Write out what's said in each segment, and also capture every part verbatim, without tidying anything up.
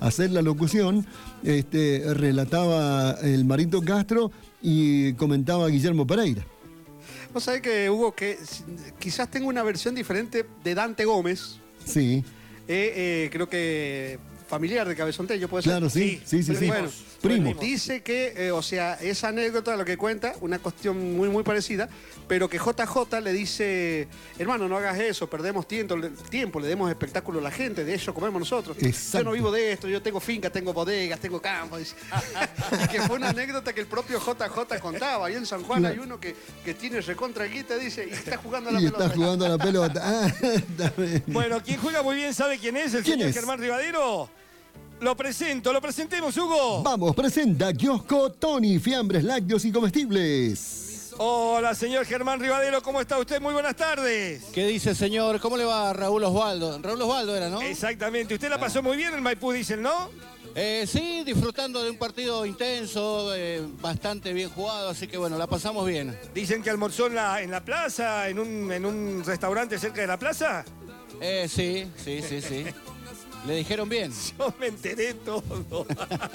hacer la locución, este, relataba el Marito Castro y comentaba Guillermo Pereira. Vos sabés que, Hugo, que quizás tengo una versión diferente de Dante Gómez. Sí. Eh, eh, creo que familiar de Cabezón Tello, ¿puede ser? Claro, sí, sí, sí. sí, sí. Bueno, primo. Dice que, eh, o sea, esa anécdota, lo que cuenta, una cuestión muy, muy parecida, pero que J J le dice, hermano, no hagas eso, perdemos tiempo, tiempo le demos espectáculo a la gente, de eso comemos nosotros. Exacto. Yo no vivo de esto, yo tengo finca, tengo bodegas, tengo campo. Dice. Y que fue una anécdota que el propio J J contaba. Ahí en San Juan hay uno que, que tiene recontra guita, dice, y está jugando a la y pelota. está jugando a la pelota. Ah, bueno, quien juega muy bien sabe quién es, el ¿Quién señor es? Germán Rivadero. Lo presento, lo presentemos, Hugo. Vamos, presenta Kiosco Tony, fiambres, lácteos y comestibles. Hola, señor Germán Rivadero, ¿cómo está usted? Muy buenas tardes. ¿Qué dice, señor? ¿Cómo le va a Raúl Osvaldo? Raúl Osvaldo era, ¿no? Exactamente. Usted la pasó muy bien en Maipú, dicen, ¿no? Eh, sí, disfrutando de un partido intenso, eh, bastante bien jugado, así que bueno, la pasamos bien. Dicen que almorzó en la, en la plaza, en un, en un restaurante cerca de la plaza. Eh, sí, sí, sí, sí. ¿Le dijeron bien? Yo me enteré todo.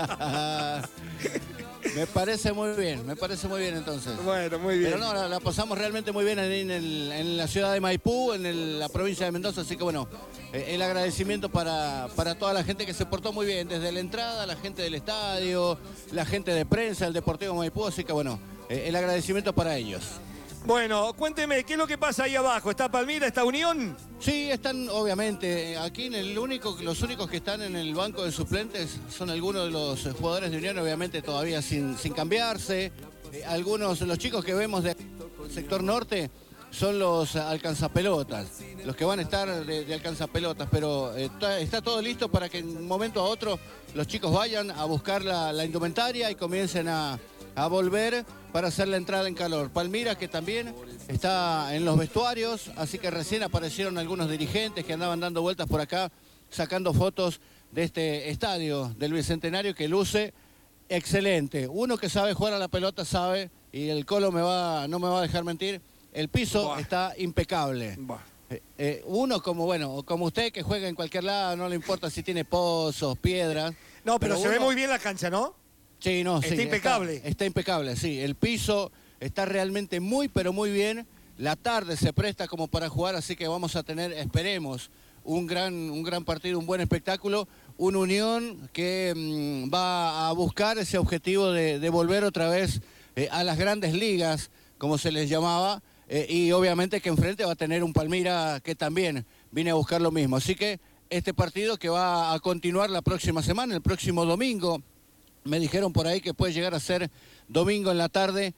Me parece muy bien, me parece muy bien entonces. Bueno, muy bien. Pero no, la, la pasamos realmente muy bien en, el, en la ciudad de Maipú, en el, la provincia de Mendoza, así que bueno, eh, el agradecimiento para, para toda la gente que se portó muy bien, desde la entrada, la gente del estadio, la gente de prensa, el Deportivo Maipú, así que bueno, eh, el agradecimiento para ellos. Bueno, cuénteme, ¿qué es lo que pasa ahí abajo? ¿Está Palmira, está Unión? Sí, están obviamente, aquí en el único, los únicos que están en el banco de suplentes son algunos de los jugadores de Unión, obviamente todavía sin, sin cambiarse. Eh, algunos, los chicos que vemos del sector norte son los alcanzapelotas, los que van a estar de, de alcanzapelotas, pero eh, está, está todo listo para que en un momento a otro los chicos vayan a buscar la, la indumentaria y comiencen a... a volver para hacer la entrada en calor. Palmira, que también está en los vestuarios, así que recién aparecieron algunos dirigentes que andaban dando vueltas por acá, sacando fotos de este estadio del Bicentenario que luce excelente. Uno que sabe jugar a la pelota sabe, y el Colo me va, no me va a dejar mentir, el piso Buah. está impecable. Eh, eh, uno como, bueno, como usted que juega en cualquier lado, no le importa si tiene pozos, piedras. No, pero, pero se uno... ve muy bien la cancha, ¿no? Sí, no, está sí, impecable. Está, está impecable, sí. El piso está realmente muy, pero muy bien. La tarde se presta como para jugar, así que vamos a tener, esperemos, un gran, un gran partido, un buen espectáculo. Una Unión que mmm, va a buscar ese objetivo de, de volver otra vez eh, a las grandes ligas, como se les llamaba, eh, y obviamente que enfrente va a tener un Palmira que también viene a buscar lo mismo. Así que este partido que va a continuar la próxima semana, el próximo domingo, me dijeron por ahí que puede llegar a ser domingo en la tarde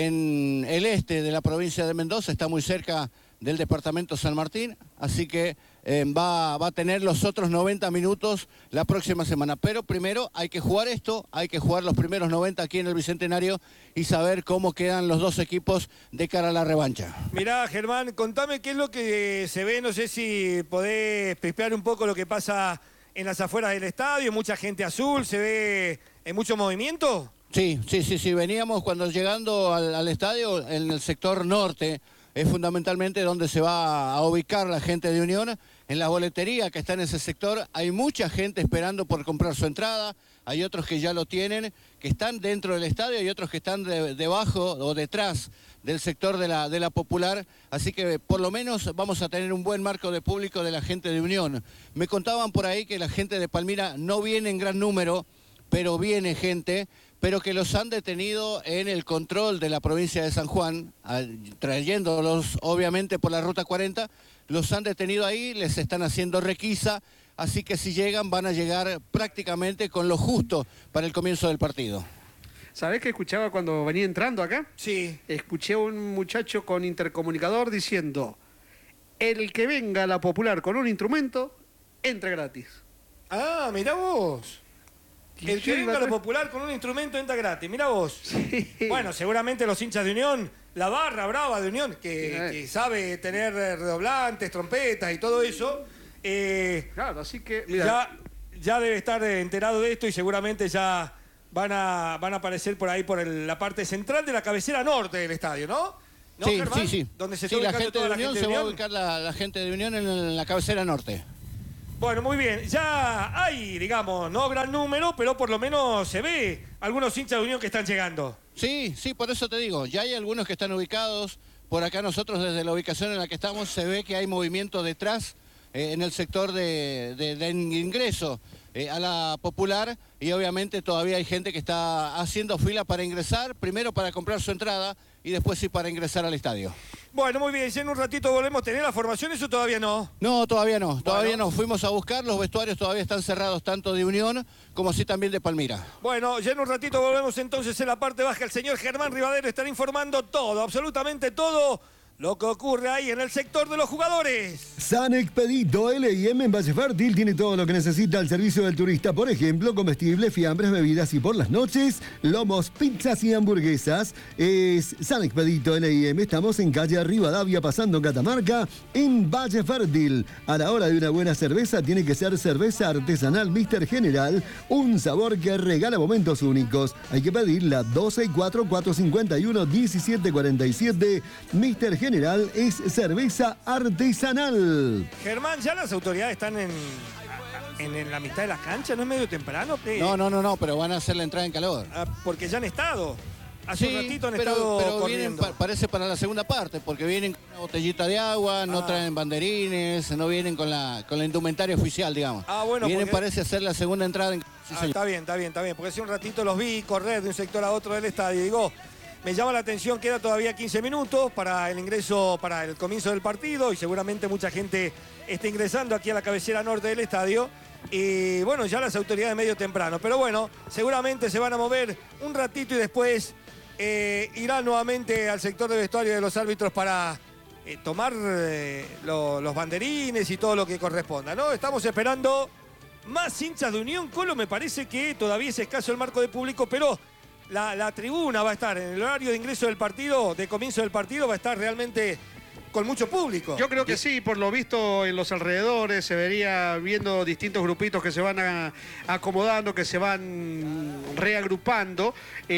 en el este de la provincia de Mendoza, está muy cerca del departamento San Martín, así que eh, va, va a tener los otros noventa minutos la próxima semana. Pero primero hay que jugar esto, hay que jugar los primeros noventa aquí en el Bicentenario y saber cómo quedan los dos equipos de cara a la revancha. Mirá, Germán, contame qué es lo que se ve, no sé si podés pispear un poco lo que pasa en las afueras del estadio, mucha gente azul, se ve en mucho movimiento. Sí, sí, sí, sí, veníamos cuando llegando al, al estadio en el sector norte, es fundamentalmente donde se va a ubicar la gente de Unión. En la boletería que está en ese sector hay mucha gente esperando por comprar su entrada, hay otros que ya lo tienen, que están dentro del estadio, y otros que están de, debajo o detrás del sector de la, de la Popular, así que por lo menos vamos a tener un buen marco de público de la gente de Unión. Me contaban por ahí que la gente de Palmira no viene en gran número, pero viene gente, pero que los han detenido en el control de la provincia de San Juan, trayéndolos obviamente por la Ruta cuarenta, los han detenido ahí, les están haciendo requisa, así que si llegan van a llegar prácticamente con lo justo para el comienzo del partido. ¿Sabés qué escuchaba cuando venía entrando acá? Sí. Escuché a un muchacho con intercomunicador diciendo, el que venga a la Popular con un instrumento, entra gratis. Ah, mirá vos. El que venga a la Popular con un instrumento entra gratis, mirá vos. Sí. Bueno, seguramente los hinchas de Unión, la barra brava de Unión, que, que sabe tener redoblantes, trompetas y todo eso, eh, claro, así que ya, ya debe estar enterado de esto y seguramente ya van a, van a aparecer por ahí por el, la parte central de la cabecera norte del estadio, ¿no? ¿No, sí, Germán? sí, sí. Donde se sí, está la gente toda de la Unión gente se de va a Unión. ubicar la, la gente de Unión en la cabecera norte. Bueno, muy bien. Ya hay, digamos, no gran número, pero por lo menos se ve algunos hinchas de Unión que están llegando. Sí, sí, por eso te digo, ya hay algunos que están ubicados. Por acá nosotros desde la ubicación en la que estamos se ve que hay movimiento detrás eh, en el sector de, de, de ingreso eh, a la Popular, y obviamente todavía hay gente que está haciendo fila para ingresar, primero para comprar su entrada y después sí para ingresar al estadio. Bueno, muy bien, ya en un ratito volvemos a tener la formación, ¿eso todavía no? No, todavía no, todavía Bueno. no. Fuimos a buscar, los vestuarios todavía están cerrados tanto de Unión como así también de Palmira. Bueno, ya en un ratito volvemos entonces en la parte baja. El señor Germán Rivadero estará informando todo, absolutamente todo lo que ocurre ahí en el sector de los jugadores. San Expedito L I M en Valle Fértil tiene todo lo que necesita al servicio del turista. Por ejemplo, comestibles, fiambres, bebidas y por las noches, lomos, pizzas y hamburguesas. Es San Expedito L I M. Estamos en calle Rivadavia, pasando Catamarca, en Valle Fértil. A la hora de una buena cerveza, tiene que ser cerveza artesanal Mister General. Un sabor que regala momentos únicos. Hay que pedirla doce y cuatro, cuatro cincuenta y uno, diecisiete cuarenta y siete. Mister General es cerveza artesanal. Germán, ¿ya las autoridades están en, en, en la mitad de la cancha? ¿No es medio temprano? ¿Qué? No, no, no, no, pero van a hacer la entrada en calor. Ah, porque ya han estado. Hace Sí, un ratito han pero, estado pero corriendo. vienen, pa- parece para la segunda parte, porque vienen con una botellita de agua, no Ah. traen banderines, no vienen con la, con la indumentaria oficial, digamos. Ah, bueno, Vienen, porque- parece, a hacer la segunda entrada en sí, Ah, señor. está bien, está bien, está bien. Porque hace un ratito los vi correr de un sector a otro del estadio. Y digo, me llama la atención, queda todavía quince minutos para el ingreso, para el comienzo del partido. Y seguramente mucha gente está ingresando aquí a la cabecera norte del estadio. Y bueno, ya las autoridades medio temprano. Pero bueno, seguramente se van a mover un ratito y después eh, irán nuevamente al sector de vestuario de los árbitros para eh, tomar eh, lo- los banderines y todo lo que corresponda, ¿no? Estamos esperando más hinchas de Unión. Colo, me parece que todavía es escaso el marco de público, pero la, la tribuna va a estar en el horario de ingreso del partido, de comienzo del partido, va a estar realmente con mucho público. Yo creo que sí, por lo visto en los alrededores se vería viendo distintos grupitos que se van a- acomodando, que se van reagrupando.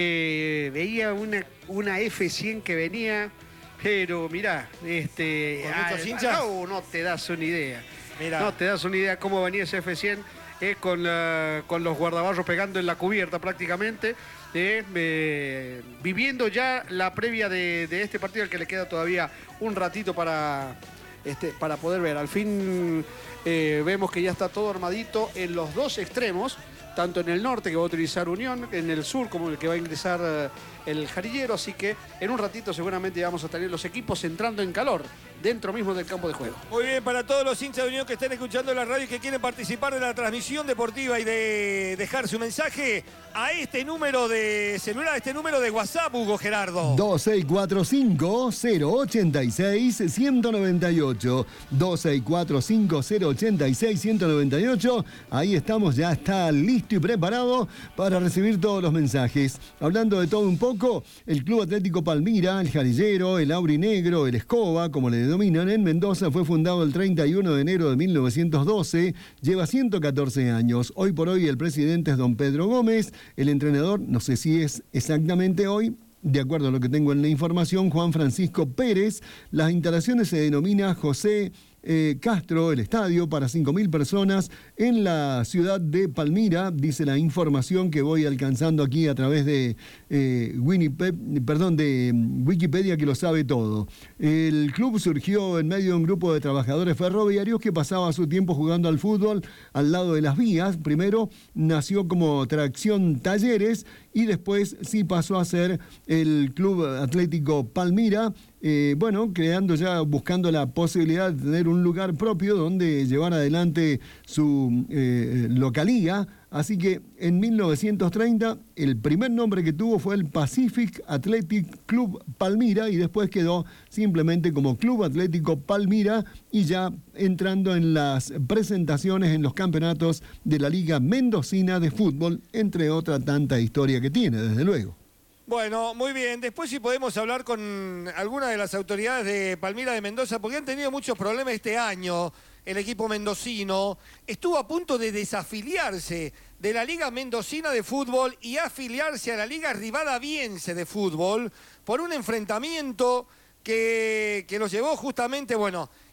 Eh, veía una, una F cien que venía, pero mirá, este, ¿Con muchos ah, hinchas? no, no te das una idea. Mirá. No te das una idea cómo venía ese F cien, eh, con, la- con los guardabarros pegando en la cubierta prácticamente. eh, eh, viviendo ya la previa de, de este partido, al que le queda todavía un ratito para, este, para poder ver. Al fin eh, vemos que ya está todo armadito en los dos extremos, tanto en el norte, que va a utilizar Unión, en el sur, como el que va a ingresar eh, el Jarillero. Así que en un ratito seguramente vamos a tener los equipos entrando en calor dentro mismo del campo de juego. Muy bien, para todos los hinchas de Unión que estén escuchando la radio y que quieren participar de la transmisión deportiva y de dejar su mensaje a este número de celular, a este número de WhatsApp, Hugo Gerardo. dos seis cuatro cinco, cero ocho seis, uno nueve ocho. dos seis cuatro cinco, cero ocho seis, uno nueve ocho. Ahí estamos, ya está listo y preparado para recibir todos los mensajes. Hablando de todo un poco, el Club Atlético Palmira, el Jarillero, el Aurinegro, el Escoba, como le denominan en Mendoza, fue fundado el treinta y uno de enero de mil novecientos doce, lleva ciento catorce años. Hoy por hoy el presidente es don Pedro Gómez, el entrenador, no sé si es exactamente hoy, de acuerdo a lo que tengo en la información, Juan Francisco Pérez. Las instalaciones se denomina José eh, Castro, el estadio, para cinco mil personas en la ciudad de Palmira, dice la información que voy alcanzando aquí a través de, eh, Winnipeg, perdón, de Wikipedia, que lo sabe todo. El club surgió en medio de un grupo de trabajadores ferroviarios que pasaba su tiempo jugando al fútbol al lado de las vías. Primero nació como Tracción Talleres y después sí pasó a ser el Club Atlético Palmira, eh, bueno, creando ya, buscando la posibilidad de tener un lugar propio donde llevar adelante su eh, localía. Así que en mil novecientos treinta el primer nombre que tuvo fue el Pacific Athletic Club Palmira y después quedó simplemente como Club Atlético Palmira, y ya entrando en las presentaciones en los campeonatos de la Liga Mendocina de Fútbol, entre otra tanta historia que tiene, desde luego. Bueno, muy bien. Después si podemos hablar con alguna de las autoridades de Palmira de Mendoza, porque han tenido muchos problemas este año. El equipo mendocino estuvo a punto de desafiliarse de la Liga Mendocina de Fútbol y afiliarse a la Liga Rivadaviense de Fútbol por un enfrentamiento que, que los llevó justamente, bueno,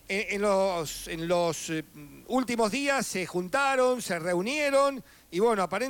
en, en los, en los eh, últimos días se juntaron, se reunieron y bueno, aparentemente